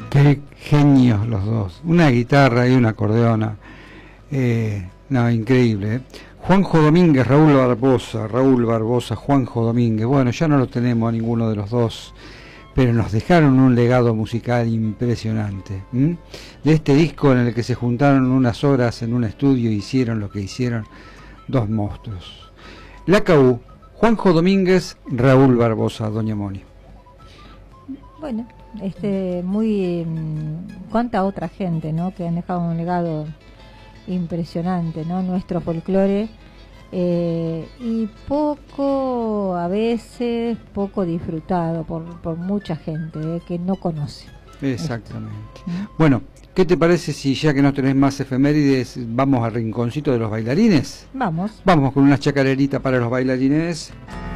Qué genios los dos. Una guitarra y una acordeona. No, increíble, ¿eh? Juanjo Domínguez, Raúl Barbosa, Juanjo Domínguez. Bueno, ya no lo tenemos a ninguno de los dos, pero nos dejaron un legado musical impresionante. De este disco en el que se juntaron unas horas en un estudio y hicieron lo que hicieron, dos monstruos. La KU, Juanjo Domínguez, Raúl Barbosa, Doña Moni. Bueno, cuánta otra gente, ¿no?, que han dejado un legado impresionante, ¿no?, nuestro folclore, y a veces poco disfrutado por mucha gente que no conoce. Exactamente. Bueno, ¿qué te parece si, ya que no tenés más efemérides, vamos al rinconcito de los bailarines? Vamos Con una chacarerita para los bailarines.